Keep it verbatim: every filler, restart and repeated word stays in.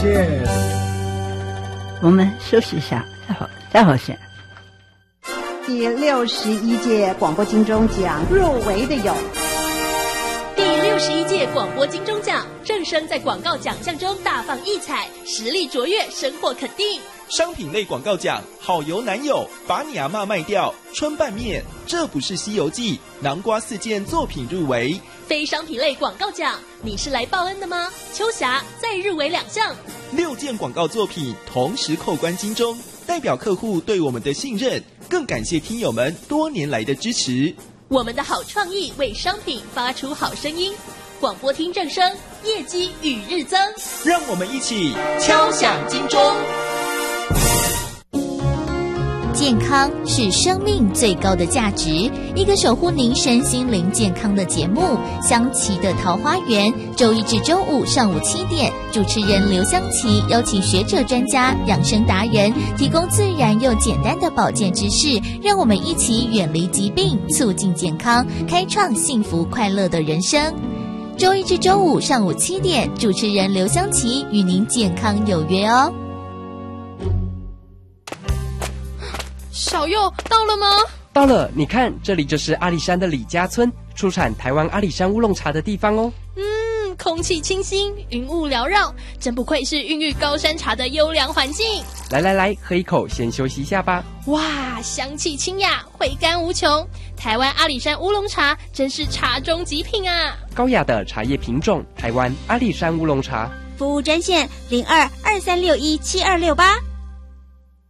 见。 我们休息一下，待会待会见。 第六十一届广播金钟奖入围的有。 第六十一届广播金钟奖，正声在广告奖项中大放异彩，实力卓越，深获肯定。 商品类广告奖，好油男友，把你阿嬷卖掉，春拌面，这不是西游记，南瓜四件作品入围。 非商品类广告奖，你是来报恩的吗？秋霞再入围两项， 六件广告作品同时扣关金钟，代表客户对我们的信任，更感谢听友们多年来的支持。 我们的好创意为商品发出好声音，广播听正声，业绩与日增。 让我们一起敲响金钟。 健康是生命最高的价值，一个守护您身心灵健康的节目《香琪的桃花源》，周一至周五上午七点，主持人刘香琪邀请学者专家、养生达人，提供自然又简单的保健知识，让我们一起远离疾病，促进健康，开创幸福快乐的人生。周一至周五上午七点，主持人刘香琪与您健康有约哦。 小佑到了吗？ 到了，你看，这里就是阿里山的李家村，出产台湾阿里山乌龙茶的地方哦。 嗯，空气清新，云雾缭绕，真不愧是孕育高山茶的优良环境。 来来来，喝一口，先休息一下吧。 哇，香气清雅，回甘无穷。台湾阿里山乌龙茶真是茶中极品啊！ 高雅的茶叶品种，台湾阿里山乌龙茶。 服务专线零二二三六一七二六八。